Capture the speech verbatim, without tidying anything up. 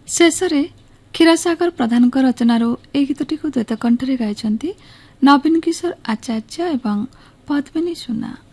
शेषरे क्षीरसागर प्रधान रचनार ए गीतटी द्वैत कंठरे गाइछन्ति नवीन किशोर आचार्य एवं पद्मिनी सुना।